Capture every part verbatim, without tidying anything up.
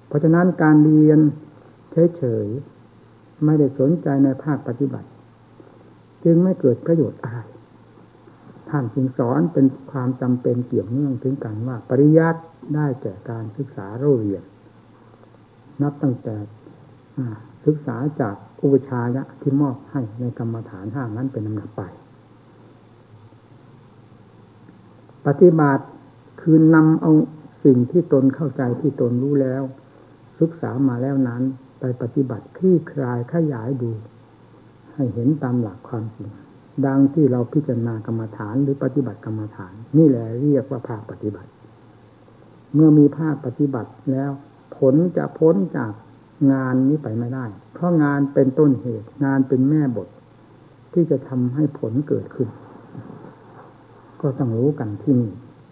เพราะฉะนั้นการเรียนเฉยๆไม่ได้สนใจในภาคปฏิบัติจึงไม่เกิดประโยชน์อะไรท่านจึงสอนเป็นความจำเป็นเกี่ยวเนื่องถึงกันว่าปริยัติได้แก่การศึกษาเราเรียนนับตั้งแต่ศึกษาจากอุปชายะที่มอบให้ในกรรมฐานห้านั้นเป็นลำดับไปปฏิบัติคือนำเอาสิ่งที่ตนเข้าใจที่ตนรู้แล้วศึกษามาแล้วนั้นไปปฏิบัติคลี่คลายขยายดูให้เห็นตามหลักความจริงดังที่เราพิจารณากรรมฐานหรือปฏิบัติกรรมฐานนี่แหละเรียกว่าภาคปฏิบัติเมื่อมีภาคปฏิบัติแล้วผลจะพ้นจากงานนี้ไปไม่ได้เพราะงานเป็นต้นเหตุงานเป็นแม่บทที่จะทำให้ผลเกิดขึ้นก็ต้องรู้กันที่นี่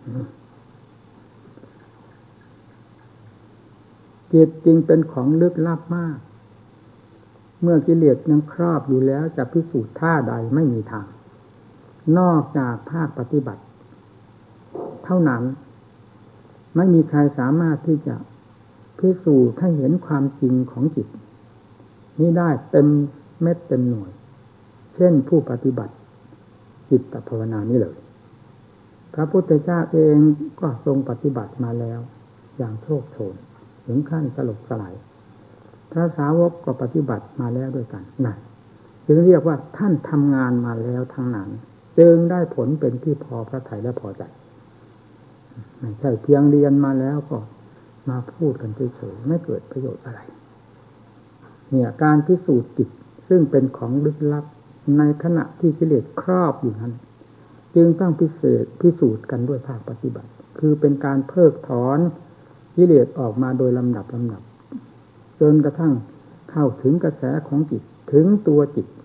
จิตจริงเป็นของลึกลับมากเมื่อกิเลสยังครอบอยู่แล้วจะพิสูจน์ท่าใดไม่มีทางนอกจากภาคปฏิบัติเท่านั้นไม่มีใครสามารถที่จะพิสูจน์ให้เห็นความจริงของจิตนี้ได้เต็มเม็ดเต็มหน่วยเช่นผู้ปฏิบัติจิตภาวนานี้เลยพระพุทธเจ้าเองก็ทรงปฏิบัติมาแล้วอย่างโชคโชนถึงขั้นสลบสลายพระสาวกก็ปฏิบัติมาแล้วด้วยกันนั่นจึงเรียกว่าท่านทำงานมาแล้วทั้งนั้นจึงได้ผลเป็นที่พอพระทัยและพอใจไม่ใช่เพียงเรียนมาแล้วก็มาพูดกันเฉยๆไม่เกิดประโยชน์อะไรเนี่ยการพิสูจน์จิตซึ่งเป็นของลึกลับในขณะที่กิเลสครอบอยู่นั้นจึงต้องพิเศษพิสูจน์กันด้วยภาคปฏิบัติคือเป็นการเพิกถอนกิเลสออกมาโดยลำดับลำดับจนกระทั่งเข้าถึงกระแสของจิตถึงตัวจิต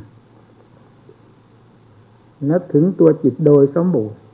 และถึงตัวจิตโดยสมบูรณ์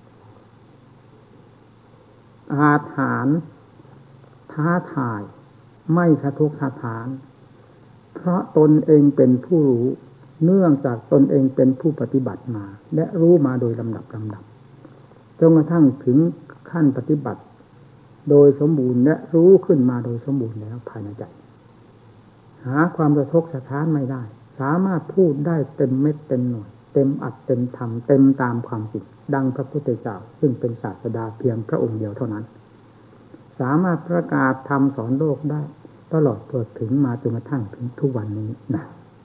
อาถรรพ์ท้าทายไม่สะทกสะท้านเพราะตนเองเป็นผู้รู้เนื่องจากตนเองเป็นผู้ปฏิบัติมาและรู้มาโดยลำดับลำดับจนกระทั่งถึงขั้นปฏิบัติโดยสมบูรณ์และรู้ขึ้นมาโดยสมบูรณ์แล้วภายในใจหาความสะทกสะท้านไม่ได้สามารถพูดได้เต็มเม็ดเต็มหน่วยเต็มอัดเต็มธรรมเต็มตามความจริงดังพระพุทธเจ้าซึ่งเป็นศาสดาเพียงพระองค์เดียวเท่านั้นสามารถประกาศธรรมสอนโลกได้ตลอดเปิดถึงมาจนกระทั่งถึงทุกวันนี้นะ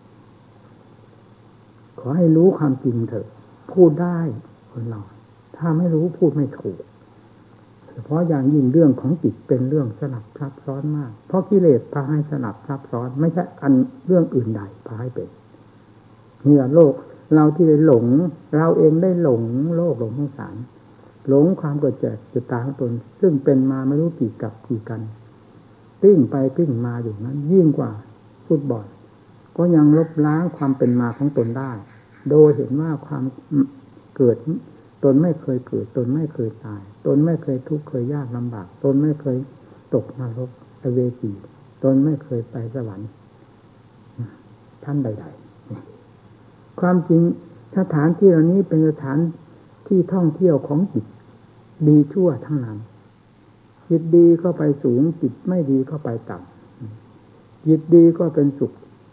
ขอให้รู้ความจริงเถอะพูดได้คนเราถ้าไม่รู้พูดไม่ถูกเฉพาะอย่างยิ่งเรื่องของจิตเป็นเรื่องสลับซับซ้อนมากเพราะกิเลสพาให้สลับซับซ้อนไม่ใช่อันเรื่องอื่นใดพาให้เป็นเนี่ยโลกเราที่ได้หลงเราเองได้หลงโลกหลงสงสารหลงความเกิดแก่เจ็บตายของตนซึ่งเป็นมาไม่รู้กี่กับกี่กันปิ้งไปปิ้งมาอยู่นั้นยิ่งกว่าฟุตบอลก็ยังลบล้างความเป็นมาของตนได้โดยเห็นว่าความเกิดตนไม่เคยเกิดตนไม่เคยตายตนไม่เคยทุกข์เคยยากลำบากตนไม่เคยตกนรกอเวจีตนไม่เคยไปสวรรค์ท่านใดๆความจริงสถานที่เหล่านี้เป็นสถานที่ท่องเที่ยวของจิตดีชั่วทั้งนั้นจิตดีก็ไปสูงจิตไม่ดีก็ไปต่ำจิตดีก็เป็นสุข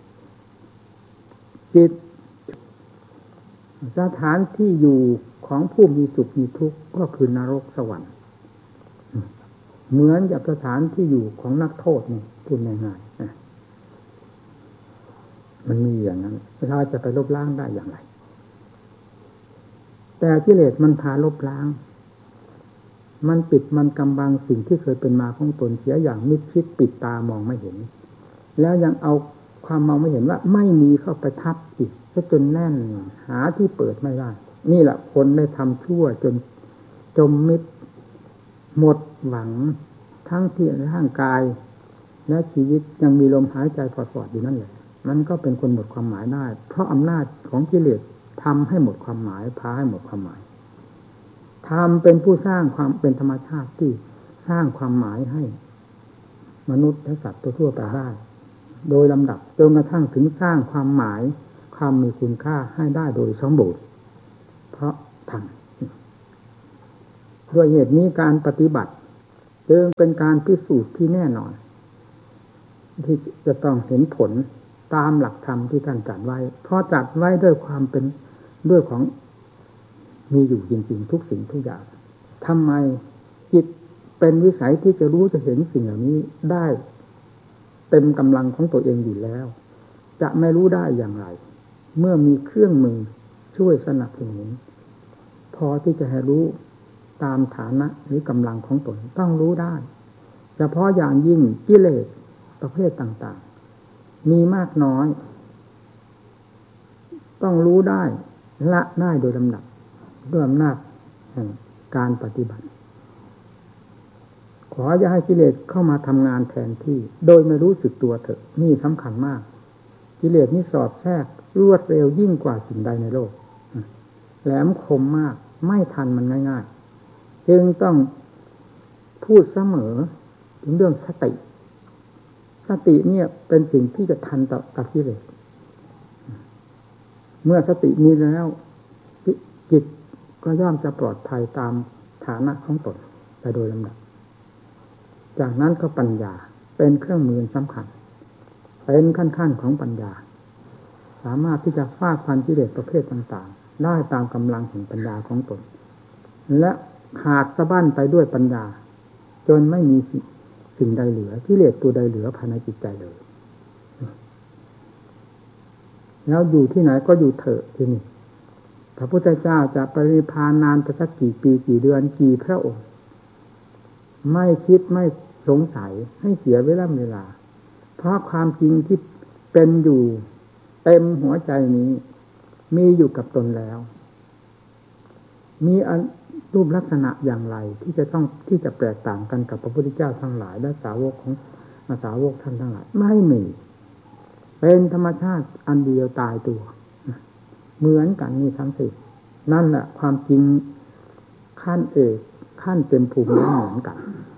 จิตสถานที่อยู่ของผู้มีสุขมีทุกข์ก็คือนรกสวรรค์เหมือนกับสถานที่อยู่ของนักโทษนี่พูดง่ายๆมันมีอย่างนั้นเราจะไปลบล้างได้อย่างไรแต่กิเลสมันพาลบล้างมันปิดมันกำบังสิ่งที่เคยเป็นมาของตนเสียอย่างมิดชิดปิดตามองไม่เห็นแล้วยังเอาความมองไม่เห็นว่าไม่มีเข้าไปทับอีกซะจนแน่นหาที่เปิดไม่ได้นี่แหละคนได้ทำชั่วจนจมมิดหมดหวังทั้งที่ร่างกายและชีวิตยังมีลมหายใจปอดๆอยู่นั่นแหละมันก็เป็นคนหมดความหมายได้เพราะอำนาจของกิเลสทำให้หมดความหมายพาให้หมดความหมายธรรมเป็นผู้สร้างความเป็นธรรมชาติที่สร้างความหมายให้มนุษย์และสัตว์ทั่วไปได้โดยลำดับจนกระทั่งถึงสร้างความหมายความมีคุณค่าให้ได้โดยสมบูรณ์เพราะธรรมด้วยเหตุนี้การปฏิบัติจึงเป็นการพิสูจน์ที่แน่นอนที่จะต้องเห็นผลตามหลักธรรมที่ท่านจัดไว้เพราะจัดไว้ด้วยความเป็นด้วยของมีอยู่จริงๆทุกสิ่งทุกอย่างทำไมจิตเป็นวิสัยที่จะรู้จะเห็นสิ่งเหล่านี้ได้เต็มกำลังของตัวเองอยู่แล้วจะไม่รู้ได้อย่างไรเมื่อมีเครื่องมือช่วยสนับสนุนพอที่จะให้รู้ตามฐานะหรือกำลังของตนต้องรู้ได้เฉพาะอย่างยิ่งกิเลสประเภทต่างๆมีมากน้อยต้องรู้ได้ละได้โดยลำดับด้วยอำนาจแห่งการปฏิบัติขออย่าให้กิเลสเข้ามาทำงานแทนที่โดยไม่รู้สึกตัวเถอะนี่สำคัญมากกิเลสนี่สอดแทรกรวดเร็วยิ่งกว่าสิ่งใดในโลกแหลมคมมากไม่ทันมันง่ายๆจึงต้องพูดเสมอถึงเรื่องสติสติเนี่ยเป็นสิ่งที่จะทันต่อกับกิเลสเมื่อสติมีแล้วจิตก็ย่อมจะปลอดภัยตามฐานะของตนไปโดยลำดับจากนั้นก็ปัญญาเป็นเครื่องมือสำคัญเป็นขั้นๆของปัญญาสามารถที่จะฟาดฟันกิเลสประเภทต่างๆได้ตามกำลังแห่งปัญญาของตนและขาดสะบั้นไปด้วยปัญญาจนไม่มีสิ่งใดเหลือกิเลสตัวใดเหลือภายในจิตใจเลยแล้วอยู่ที่ไหนก็อยู่เถอะที่นี่พระพุทธเจ้าจะปรินิพพานนานไปสักกี่ปีกี่เดือนกี่พระองค์ไม่คิดไม่สงสัยให้เสียเวลาเวลาเพราะความจริงที่เป็นอยู่เต็มหัวใจนี้มีอยู่กับตนแล้วมีรูปลักษณะอย่างไรที่จะต้องที่จะแตกต่างกันกับพระพุทธเจ้าทั้งหลายและสาวกของสาวกท่านทั้งหลายไม่มีเป็นธรรมชาติอันเดียวตายตัวเหมือนกันนี่ทั้งสิ้นนั่นแหละความจริงขั้นเอกขั้นเต็มภูมิแล้วเหมือนกัน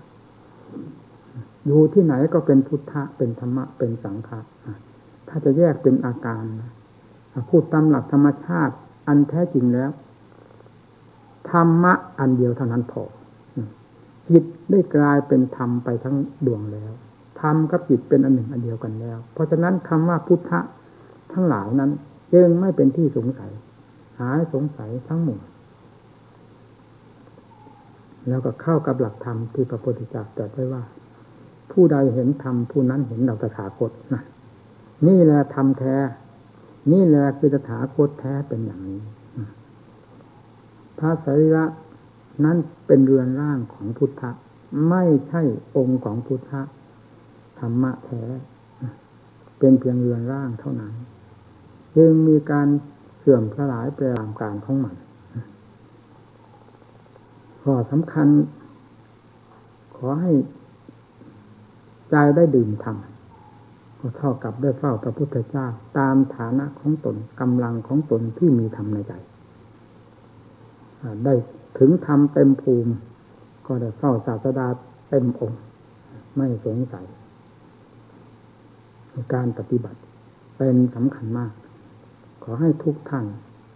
อยู่ที่ไหนก็เป็นพุทธะเป็นธรรมะเป็นสังฆะถ้าจะแยกเป็นอาการพูดตามหลักธรรมชาติอันแท้จริงแล้วธรรมะอันเดียวเท่านั้นพอจิตได้กลายเป็นธรรมไปทั้งดวงแล้วธรรมกับจิตเป็นอันหนึ่งอันเดียวกันแล้วเพราะฉะนั้นคำว่าพุทธะทั้งหลายนั้นจึงไม่เป็นที่สงสัยหายสงสัยทั้งหมดแล้วก็เข้ากับหลักธรรมที่พระพุทธเจ้าตรัสไว้ว่าผู้ใดเห็นธรรมผู้นั้นเห็นเราตถาคตนะนี่แหละธรรมแท้นี่แหละคือตถาคตแท้เป็นอย่างนี้พระสรีระนั้นเป็นเรือนร่างของพุทธะไม่ใช่องค์ของพุทธะธรรมะแท้เป็นเพียงเรือนร่างเท่านั้นจึงมีการเสื่อมสลายไปตามกาลของมันข้อสำคัญขอให้ใจได้ดื่มธรรมก็เท่ากับได้เฝ้าพระพุทธเจ้าตามฐานะของตนกำลังของตนที่มีธรรมในใจได้ถึงธรรมเต็มภูมิก็ได้เฝ้าศาสดาเต็มองค์ไม่สงสัยการปฏิบัติเป็นสำคัญมากขอให้ทุกท่าน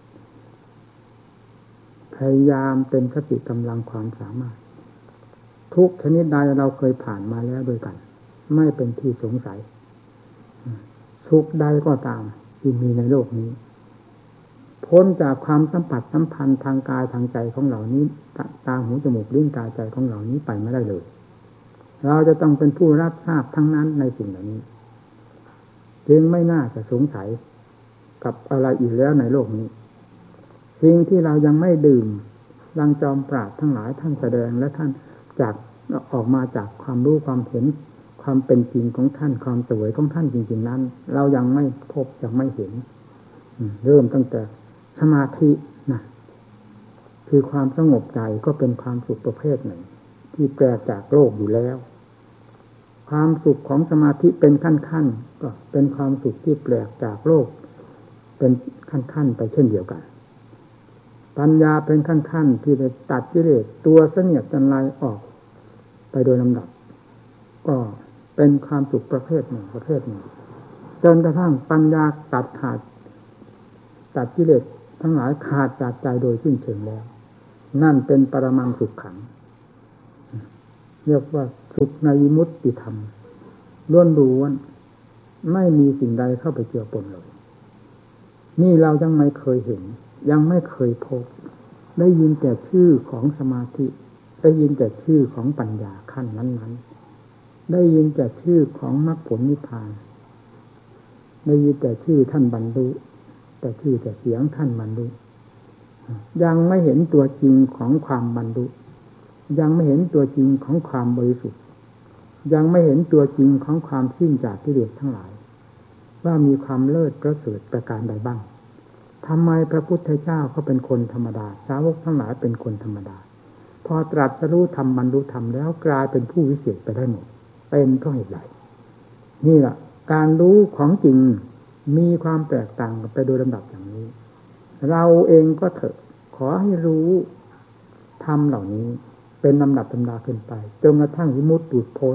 พยายามเต็มสติกำลังความสามารถทุกชนิดใดเราเคยผ่านมาแล้วด้วยกันไม่เป็นที่สงสัยทุกใดก็ตามที่มีในโลกนี้พ้นจากความสัมผัสสัมพันธ์ทางกายทางใจของเหล่านี้ตาหูจมูกลิ้นกายใจของเหล่านี้ไปไม่ได้เลยเราจะต้องเป็นผู้รับทราบทั้งนั้นในสิ่งเหล่านี้จึงไม่น่าจะสงสัยกับอะไรอีกแล้วในโลกนี้สิ่งที่เรายังไม่ดื่มดังจอมปราชญ์ทั้งหลายท่านแสดงและท่านจากออกมาจากความรู้ความเห็นความเป็นจริงของท่านความสวยของท่านจริงๆนั้นเรายังไม่พบยังไม่เห็นเริ่มตั้งแต่สมาธินะคือความสงบใจก็เป็นความสุขประเภทหนึ่งที่แปลกจากโลกอยู่แล้วความสุขของสมาธิเป็นขั้นๆก็เป็นความสุขที่แปลกจากโลกเป็นขั้นๆไปเช่นเดียวกันปัญญาเป็นขั้นๆที่ได้ตัดกิเลสตัวเสนียดจันไรออกไปโดยลำดับก็เป็นความสุขประเภทหนึ่งประเภทหนึ่งจนกระทั่งปัญญาตัดขาดตัดกิเลสทั้งหลายขาดจากใจโดยสิ้นเชิงแล้วนั่นเป็นปรมังสุขขังเรียกว่าสุขในวิมุตติธรรมล้วนๆไม่มีสิ่งใดเข้าไปเจือปนเลยนี่เรายังไม่เคยเห็นยังไม่เคยพบได้ยินแต่ชื่อของสมาธิได้ยินแต่ชื่อของปัญญาขั้นนั้นๆได้ยินแต่ชื่อของมรรคผลนิพพานได้ยินแต่ชื่อท่านบรรลุแต่ชื่อแต่เสียงท่านบรรลุยังไม่เห็นตัวจริงของความบรรลุยังไม่เห็นตัวจริงของความบริสุทธิ์ยังไม่เห็นตัวจริงของความสิ้นจากกิเลสทั้งหลายว่ามีความเลิศประเสริฐประการใดบ้างทำไมพระพุทธเจ้าเขาเป็นคนธรรมดาสาวกทั้งหลายเป็นคนธรรมดาพอตรัสรู้ธรรมบรรลุธรรมแล้วกลายเป็นผู้วิเศษไปได้หมดเป็นเพราะเหตุใดนี่แหละการรู้ของจริงมีความแตกต่างกันไปโดยลำดับอย่างนี้เราเองก็เถอะขอให้รู้ธรรมเหล่านี้เป็นลำดับลำดาขึ้นไปจนกระทั่งวิมุตติหลุดพ้น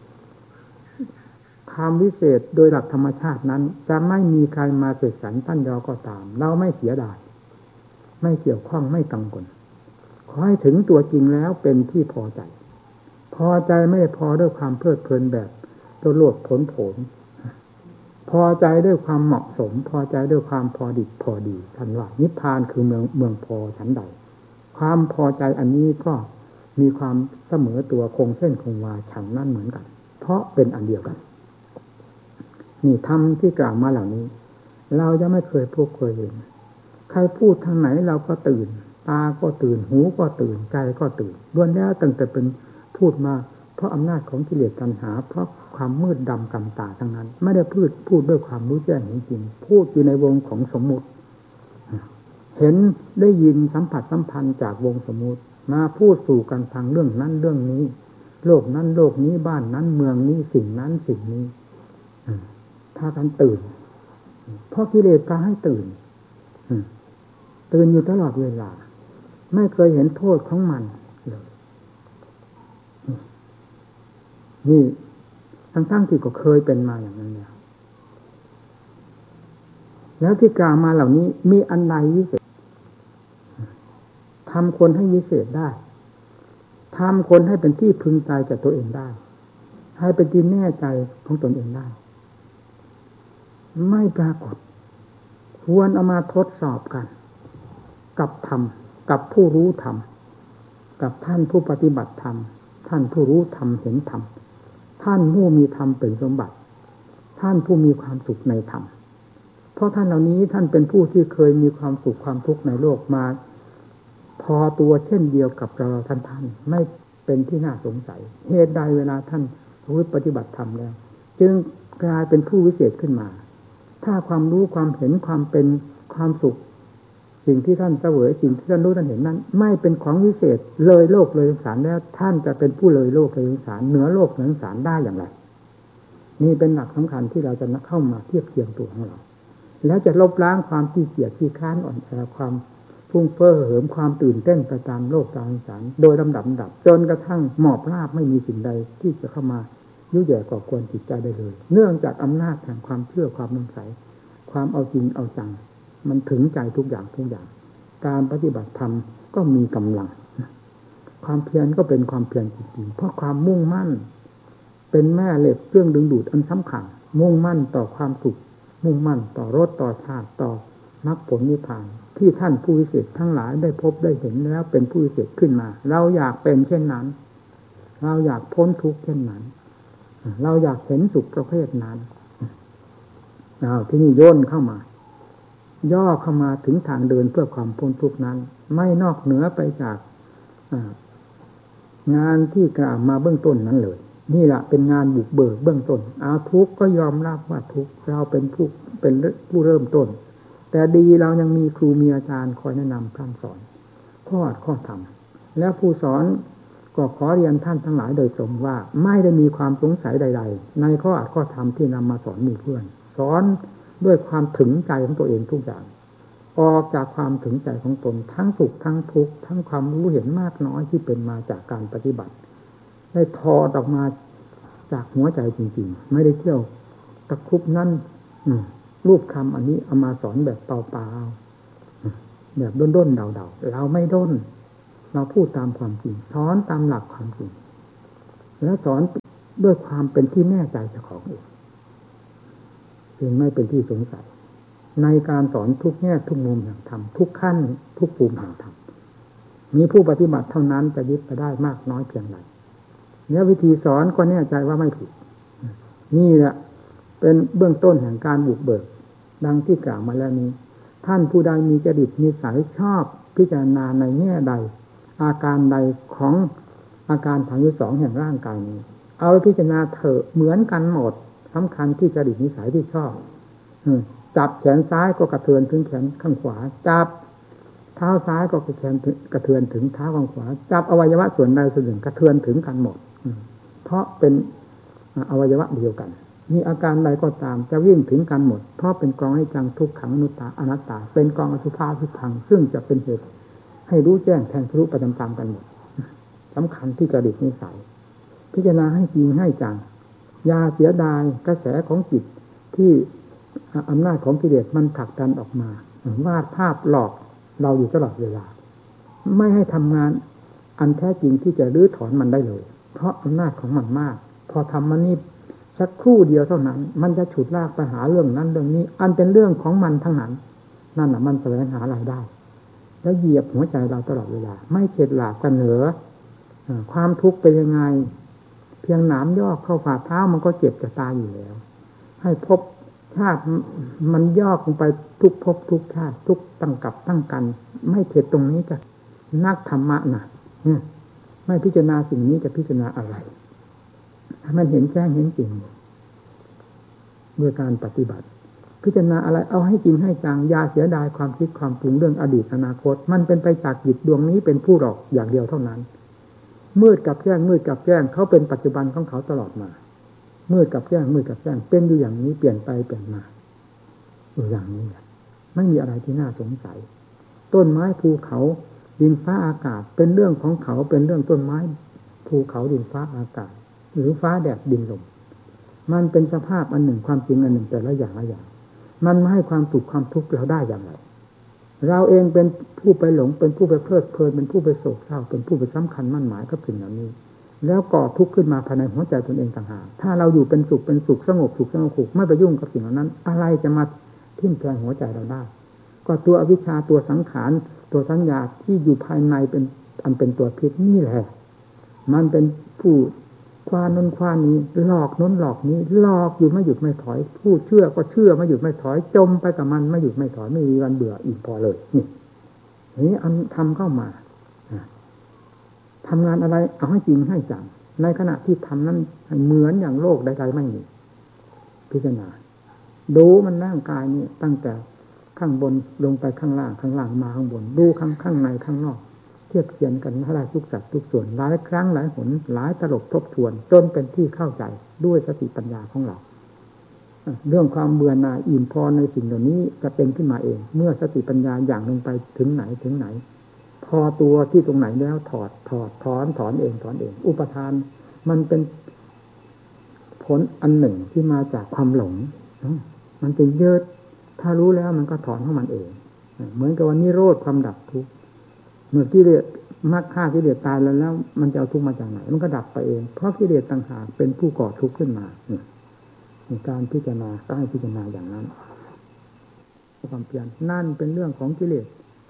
ความวิเศษโดยหลักธรรมชาตินั้นจะไม่มีใครมาเสกสรรปั้นยอก็ตามเราไม่เสียดายไม่เกี่ยวข้องไม่กังวลขอให้ถึงตัวจริงแล้วเป็นที่พอใจพอใจไม่พอด้วยความเพลิดเพลินแบบตัวโลดผลผลพอใจด้วยความเหมาะสมพอใจด้วยความพอดิบพอดีทันว่านิพพานคือเมืองเมืองพอชั้นใดความพอใจอันนี้ก็มีความเสมอตัวคงเส้นคงวาฉันนั่นเหมือนกันเพราะเป็นอันเดียวกันนี่ธรรมที่กล่าวมาเหล่านี้เราจะไม่เคยพบเคยเห็นใครพูดทางไหนเราก็ตื่นตาก็ตื่นหูก็ตื่นใจก็ตื่นล้วนแล้วตั้งแต่เป็นพูดมาเพราะอำนาจของกิเลสตัณหาเพราะความมืดดำกำตาทั้งนั้นไม่ได้พูดพูดด้วยความรู้แจ้งจริงๆพูดอยู่ในวงของสมมุติเห็นได้ยินสัมผัสสัมพันธ์จากวงสมมุติมาพูดสู่กันทางเรื่องนั้นเรื่องนี้โลกนั้นโลกนี้บ้านนั้นเมืองนี้สิ่งนั้นสิ่งนี้ถ้ากันตื่นเพราะกิเลสพาให้ตื่นตื่นอยู่ตลอดเวลาไม่เคยเห็นโทษของมันเลยนี่ทั้งๆที่ก็เคยเป็นมาอย่างนั้นแล้วแล้วที่กล่าวมาเหล่านี้มีอันใดวิเศษทำคนให้วิเศษได้ทำคนให้เป็นที่พึงใจแก่ตัวเองได้ให้เป็นที่แน่ใจของตนเองได้ไม่ปรากฏควรเอามาทดสอบกันกับธรรมกับผู้รู้ธรรมกับท่านผู้ปฏิบัติธรรมท่านผู้รู้ธรรมเห็นธรรมท่านผู้มีธรรมเป็นสมบัติท่านผู้มีความสุขในธรรมเพราะท่านเหล่านี้ท่านเป็นผู้ที่เคยมีความสุขความทุกข์ในโลกมาพอตัวเช่นเดียวกับเราท่านท่านไม่เป็นที่น่าสงสัยเหตุใดเวลาท่านรู้ปฏิบัติธรรมแล้วจึงกลายเป็นผู้วิเศษขึ้นมาถ้าความรู้ความเห็นความเป็นความสุขสิ่งที่ท่านเสวยสิ่งที่ท่านรู้ท่านเห็นนั้นไม่เป็นของวิเศษเลยโลกเลยสงสารแล้วท่านจะเป็นผู้เลยโลกเลยสงสารเหนือโลกเหนือสงสารได้อย่างไรนี่เป็นหลักสำคัญที่เราจะเข้ามาเทียบเทียงตัวของเราแล้วจะลบล้างความขี้เกียจขี้ค้านอ่อนแอความฟุ้งเฟ้อเหิมความตื่นเต้นไปตามโลกตามสงสารโดยลำดับลำดับจนกระทั่งหมอบราบไม่มีสิ่งใดที่จะเข้ามายุ่ยแย่ก่อกวนจิตใจได้เลยเนื่องจากอำนาจแห่งความเชื่อความมั่นใจความเอาจริงเอาจังมันถึงใจทุกอย่างทุกอย่างการปฏิบัติธรรมก็มีกำลังความเพียรก็เป็นความเพียรจริงๆเพราะความมุ่งมั่นเป็นแม่เหล็กเครื่องดึงดูดอันสำคัญมุ่งมั่นต่อความสุขมุ่งมั่นต่อรสต่อชาติต่อมรรคผลนิพพานที่ท่านผู้วิเศษทั้งหลายได้พบได้เห็นแล้วเป็นผู้วิเศษขึ้นมาเราอยากเป็นเช่นนั้นเราอยากพ้นทุกข์เช่นนั้นเราอยากเห็นสุขประเภทนั้นเอาที่นี่ย่นเข้ามาย่อเข้ามาถึงทางเดินเพื่อความพ้นทุกข์นั้นไม่นอกเหนือไปจากงานที่กล่าวมาเบื้องต้นนั้นเลยนี่แหละเป็นงานบุกเบิกเบื้องต้นเอาทุกข์ก็ยอมรับว่าทุกข์เราเป็นผู้เป็นผู้เริ่มต้นแต่ดีเรายังมีครูมีอาจารย์คอยแนะนำพร่ำสอนข้ออัดข้อธรรมแล้วผู้สอนก็ขอเรียนท่านทั้งหลายโดยตรงว่าไม่ได้มีความสงสัยใดๆในข้ออัดข้อธรรมที่นำมาสอนหมู่เพื่อนสอนด้วยความถึงใจของตัวเองทุกอย่างออกจากความถึงใจของตนทั้งสุขทั้งทุกข์ทั้งความรู้เห็นมากน้อยที่เป็นมาจากการปฏิบัติได้ถอดออกมาจากหัวใจจริงๆไม่ได้เที่ยวตะคุบนั่นรูปคำอันนี้เอามาสอนแบบเปล่าๆแบบด้นๆเดาๆเราไม่ด้นเราพูดตามความจริงสอนตามหลักความจริงแล้วสอนด้วยความเป็นที่แน่ใจเจ้าของเองจึงไม่เป็นที่สงสัยในการสอนทุกแง่ทุกมุมแห่งธรรมทุกขั้นทุกภูมิแห่งธรรมมีผู้ปฏิบัติเท่านั้นจะยึดไปได้มากน้อยเพียงไรแล้ววิธีสอนก็แน่ใจว่าไม่ผิดนี่แหละเป็นเบื้องต้นแห่งการบุกเบิกดังที่กล่าวมาแล้วนี้ท่านผู้ใดมีจริตนิสัยชอบพิจารณาในแง่ใดอาการใดของอาการทางที่สองแห่งร่างกายนี้เอาพิจารณาเถอะเหมือนกันหมดสำคัญที่จริตนิสัยที่ชอบจับแขนซ้ายก็กระเทือนถึงแขนข้างขวาจับเท้าซ้ายก็กระเทือนกระเทือนถึงเท้าข้างขวาจับอวัยวะส่วนใดส่วนหนึ่งกระเทือนถึงกันหมดเพราะเป็นอวัยวะเดียวกันมีอาการใดก็ตามจะวิ่งถึงกันหมดเพราะเป็นกองให้จังทุกขังอนุตตาอนัตตาเป็นกองอสุภะทุกขังซึ่งจะเป็นเหตุให้รู้แจ้งแทงทะลุไปตามๆกันหมดสำคัญที่จริตนิสัยพิจารณาให้จริงให้จังอย่าเสียดายกระแสของจิตที่อำนาจของกิเลสมันผลักดันออกมาวาดภาพหลอกเราอยู่ตลอดเวลาไม่ให้ทำงานอันแท้จริงที่จะรื้อถอนมันได้เลยเพราะอำนาจของมันมากพอทำมันนี่สักครู่เดียวเท่านั้นมันจะฉุดลากไปหาเรื่องนั้นเรื่องนี้อันเป็นเรื่องของมันทั้งนั้นนั่นแหละมันแสวงหารายได้แล้วเหยียบหัวใจเราตลอดเวลาไม่เข็ดหลาบกันเหนือความทุกข์เป็นยังไงเพียงหนามยอกเข้าฝ่าเท้ามันก็เจ็บจะตายอยู่แล้วให้พบชาติมันยอกลงไปทุกภพทุกชาติทุกตั้งกับตั้งกันไม่เข็ดตรงนี้จะนักธรรมะนะไม่พิจารณาสิ่งนี้จะพิจารณาอะไรถ้ามันเห็นแจ้งเห็นจริงเมื่อการปฏิบัติพิจารณาอะไรเอาให้จริงให้จังอย่าเสียดายความคิดความปรุงเรื่องอดีตอนาคตมันเป็นไปจากจิตดวงนี้เป็นผู้หลอกอย่างเดียวเท่านั้นมืดกับแจ้งมืดกับแจ้งเขาเป็นปัจจุบันของเขาตลอดมามืดกับแจ้งมืดกับแจ้งเป็นอยู่อย่างนี้เปลี่ยนไปเปลี่ยนมาอยู่อย่างนี้ไม่มีอะไรที่น่าสงสัยต้นไม้ภูเขาดินฟ้าอากาศเป็นเรื่องของเขาเป็นเรื่องต้นไม้ภูเขาดินฟ้าอากาศหรือฟ้าแดดดินลมมันเป็นสภาพอันหนึ่งความจริงอันหนึ่งแต่ละอย่างละอย่างมันไม่ให้ความสุขความทุกข์เราได้อย่างไรเราเองเป็นผู้ไปหลงเป็นผู้ไปเพลิดเพลินเป็นผู้ไปโศกเศร้าเป็นผู้ไปสำคัญมั่นหมายกับสิ่งเหล่านี้แล้วก่อทุกข์ขึ้นมาภายในหัวใจตนเองต่างหากถ้าเราอยู่เป็นสุขเป็นสุขสงบสุขสงบสุขไม่ไปยุ่งกับสิ่งเหล่านั้นอะไรจะมาทิ่มแทงหัวใจเราได้ก็ตัวอวิชชาตัวสังขารตัวสัญญาที่อยู่ภายในเป็นอันเป็นตัวพิษนี่แหละมันเป็นผู้ควานน้นควานนี้หลอกน้นหลอกนี้หลอกอยู่ไม่หยุดไม่ถอยผู้เชื่อก็เชื่อไม่หยุดไม่ถอยจมไปกับมันไม่หยุดไม่ถอยไม่มีวันเบื่ออีกพอเลยนี่นี่อันทำเข้ามาทำงานอะไรเอาให้จริงให้จังในขณะที่ทำนั้นเหมือนอย่างโลกใดๆไม่มีพิจารณาดูมันร่างกายนี่ตั้งแต่ข้างบนลงไปข้างล่างข้างล่างมาข้างบนดูข้างข้างในข้างนอกเทียบเทียนกันให้ได้ทุกสัดทุกส่วนหลายครั้งหลายหนหลายตลบทบทวนจนเป็นที่เข้าใจด้วยสติปัญญาของเราเรื่องความเบื่อหน่ายอิ่มพอในสิ่งเหล่านี้จะเป็นขึ้นมาเองเมื่อสติปัญญาอย่างลงไปถึงไหนถึงไหนพอตัวที่ตรงไหนแล้วถอดถอดถอนถอนเองถอนเองอุปทานมันเป็นผลอันหนึ่งที่มาจากความหลงมันเป็นเยอะถ้ารู้แล้วมันก็ถอนของมันเองเหมือนกับวันนี้โรธความดับทุกข์เมื่อกิเลสมรรคฆ่ากิเลสตายแล้วแล้วมันจะเอาทุกข์มาจากไหนมันก็ดับไปเองเพราะกิเลสต่างหากเป็นผู้ก่อทุกข์ขึ้นมาในการพิจารณาก็ให้พิจารณาอย่างนั้นความเพียรนั่นเป็นเรื่องของกิเลส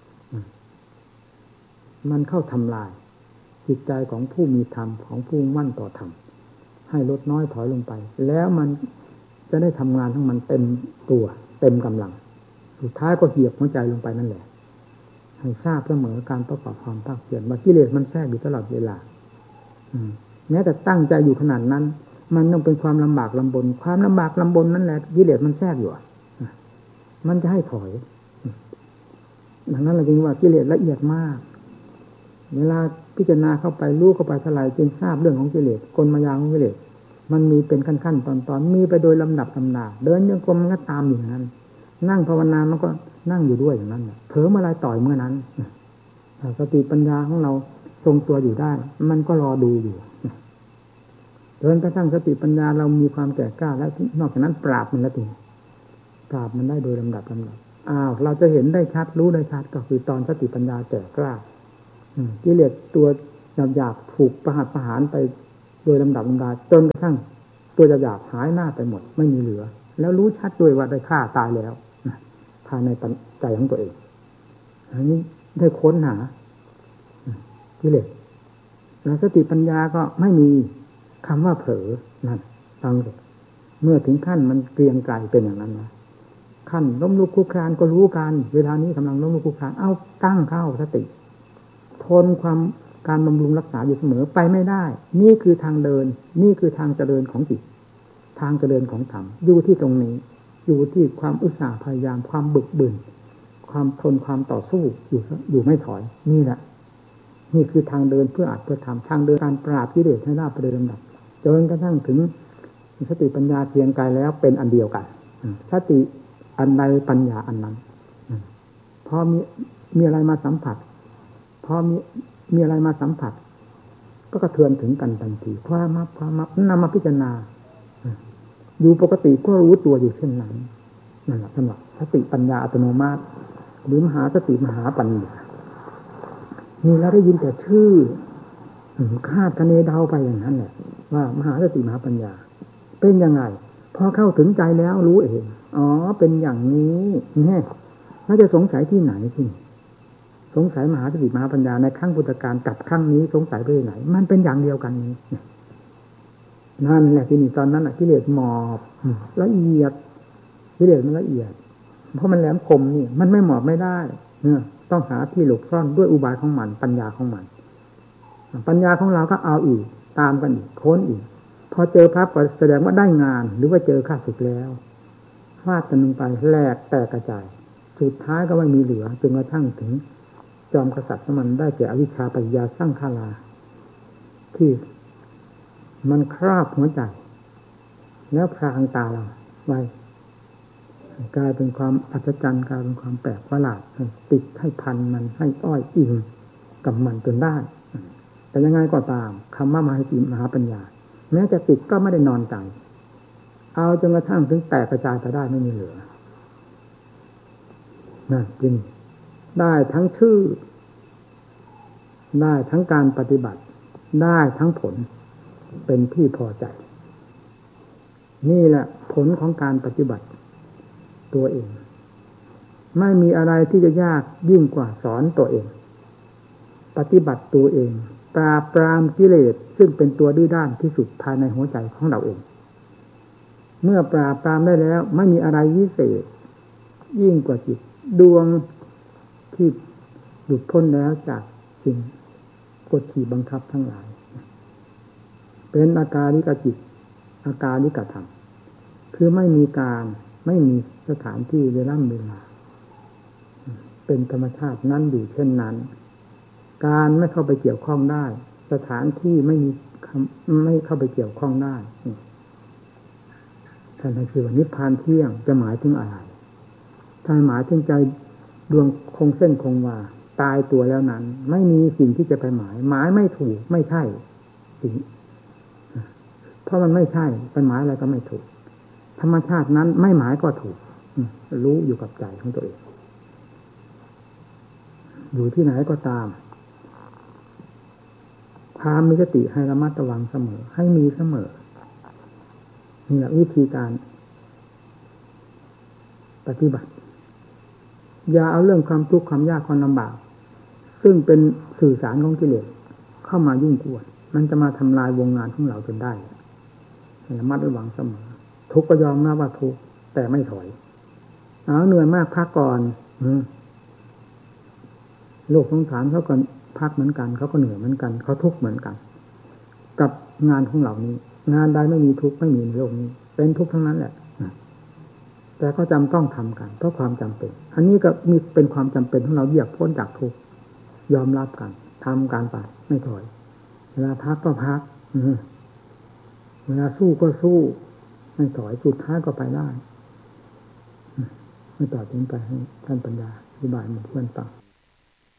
มันเข้าทำลายจิตใจของผู้มีธรรมของผู้มั่นต่อธรรมให้ลดน้อยถอยลงไปแล้วมันจะได้ทำงานทั้งมันเต็มตัวเต็มกำลังสุดท้ายก็เหยียบหัวใจลงไปนั่นแหละให้ทราบเสมอการประกอบความภาคเพียรว่ากิเลสมันแทรกอยู่ตลอดเวลาแม้แต่ตั้งใจอยู่ขนาดนั้นมันต้องเป็นความลำบากลำบนความลำบากลำบนนั่นแหละกิเลสมันแทรกอยู่มันจะให้ถอยดังนั้นเราจึงว่ากิเลสละเอียดมากเวลาพิจารณาเข้าไปรู้เข้าไปเท่าไหร่จึงทราบเรื่องของกิเลสกลมายาของกิเลสมันมีเป็นขั้นๆตอนๆมีไปโดยลำดับลำดาเดินยังกลมมันก็ตามอย่างนั้นนั่งภาวนามันก็นั่งอยู่ด้วยอย่างนั้นเผลอเมื่อไรต่อยเมื่อนั้นสติปัญญาของเราทรงตัวอยู่ได้มันก็รอดูอยู่เดินกระทั่งสติปัญญาเรามีความแก่กล้าแล้วนอกจากนั้นปราบมันแล้วถึงปราบมันได้โดยลำดับลำดับอ้าวเราจะเห็นได้ชัดรู้ได้ชัดก็คือตอนสติปัญญาแก่กล้ากิเลสตัวหยาบๆถูกประหัตประหารไปโดยลำดับลำดาจนกระทั่งตัวหยาบหายหน้าไปหมดไม่มีเหลือแล้วรู้ชัดด้วยว่าได้ฆ่าตายแล้วภายในใจของตัวเองอันนี้ได้ค้นหากิเลสแล้วสติปัญญาก็ไม่มีคำว่าเผลอนั่นฟังเลยเมื่อถึงขั้นมันเกรียงไกรเป็นอย่างนั้นนะขั้นล้มลุกคลุกคลานก็รู้กันเวลานี้กำลังล้มลุกคลุกคลานเอาตั้งเข้าสติทนความการบำรุงรักษาอยู่เสมอไปไม่ได้นี่คือทางเดินนี่คือทางเจริญของจิตทางเจริญของธรรมอยู่ที่ตรงนี้อยู่ที่ความอุตสาห์พยายามความบึกบึนความทนความต่อสู้อยู่อยู่ไม่ถอยนี่แหละนี่คือทางเดินเพื่ออัดเพื่อทำทางเดินการปราบกิเลสให้ราบไปโดยลำดับจนกระทั่งถึงสติปัญญาเพียงกายแล้วเป็นอันเดียวกันสติอันใดปัญญาอันนั้นพอมีมีอะไรมาสัมผัสพอมีมีอะไรมาสัมผัสก็กระเทือนถึงกันทันทีความมับความมับนำมาพิจารณาอยู่ปกติก็รู้ตัวอยู่เช่นนั้นนั่นแหละสำหรับสติปัญญาอัตโนมัติหรือมหาสติมหาปัญญานี่เราได้ยินแต่ชื่อคาดคะเนเดาไปอย่างนั้นแหละว่ามหาสติมหาปัญญาเป็นยังไงพอเข้าถึงใจแล้วรู้เองอ๋อเป็นอย่างนี้แน่แล้วจะสงสัยที่ไหนที่สงสัยมหาสติมหาปัญญาในขั้งพุทธการกับขั้งนี้สงสัยไปไหนมันเป็นอย่างเดียวกันนี้นั่นแหละที่นี่ตอนนั้นกิเลสหมอบละเอียดกิเลสมันละเอียดเพราะมันแหลมคมนี่มันไม่หมอบไม่ได้เนี่ยต้องหาที่หลบซ่อนด้วยอุบายของมันปัญญาของมันปัญญาของเราก็เอาอีกตามกันอีกค้นอีกพอเจอพระก็แสดงว่าได้งานหรือว่าเจอข้าศึกแล้วฟาดกันลงไปแหลกแตกกระจายสุดท้ายก็ไม่มีเหลือจนกระทั่งถึงจอมกษัตริย์มันได้แก่อวิชชาปัญญาสร้างฆาลาที่มันครอบหัวใจแล้วพรางตาเราไว้กลายเป็นความอัศจรรย์กลายเป็นความแปลกประหลาดติดให้พันมันให้อ้อยอิงกับมันจนได้แต่ยังไงก็ตามคำว่ามหาสติมหาปัญญาแม้จะติดก็ไม่ได้นอนใจเอาจนกระทั่งถึงแตกกระจายไปได้ไม่มีเหลือนั่นจริงได้ทั้งชื่อได้ทั้งการปฏิบัติได้ทั้งผลเป็นที่พอใจนี่แหละผลของการปฏิบัติตัวเองไม่มีอะไรที่จะยากยิ่งกว่าสอนตัวเองปฏิบัติตัวเองปราบปรามกิเลสซึ่งเป็นตัวดื้อด้านที่สุดภายในหัวใจของเราเองเมื่อปราบปรามได้แล้วไม่มีอะไรวิเศษยิ่งกว่าจิตดวงที่หลุดพ้นแล้วจากสิ่งกดขี่บังคับทั้งหลายเป็นอาการนิกจิตอาการนิกธรรมคือไม่มีการไม่มีสถานที่เวลาเวลาเป็นธรรมชาตินั้นอยู่เช่นนั้นการไม่เข้าไปเกี่ยวข้องได้สถานที่ไม่มีไม่เข้าไปเกี่ยวข้องได้ท่านคือว่านิพพานเที่ยงจะหมายถึงอะไรถ้าหมายถึงใจดวงคงเส้นคงวาตายตัวแล้วนั้นไม่มีสิ่งที่จะไปหมายหมายไม่ถูกไม่ใช่สิ่งเพราะมันไม่ใช่ไปหมายอะไรก็ไม่ถูกธรรมชาตินั้นไม่หมายก็ถูกรู้อยู่กับใจของตัวเองอยู่ที่ไหนก็ตามความมีสติให้ระมัดระวังเสมอให้มีเสมอนี่แหละวิธีการปฏิบัติอย่าเอาเรื่องความทุกข์ความยากความลำบากซึ่งเป็นสื่อสารของกิเลสเข้ามายุ่งกวนมันจะมาทำลายวงงานของเราจนได้ระมัดระวังเสมอทุกข์ก็ยอมรับว่าทุกข์แต่ไม่ถอยเอาเหนื่อยมากพักก่อนโลกสงสารเขาก็พักเหมือนกันเขาก็เหนื่อยเหมือนกันเขาทุกข์เหมือนกันกับงานของเหล่านี้งานใดไม่มีทุกข์ไม่มีในโลกนี้เป็นทุกข์ทั้งนั้นแหละแต่ก็จำต้องทำกันเพราะความจำเป็นอันนี้ก็มีเป็นความจำเป็นของเราเหยียบพ้นจากทุกข์ยอมรับกันทำการไปไม่ถอยเวลาพักก็พักเวลาสู้ก็สู้ไม่ถอยสุดท้ายก็ไปได้ไม่ต่อถึงไปให้ท่านปัญญาอธิบายหมู่เพื่อนฟัง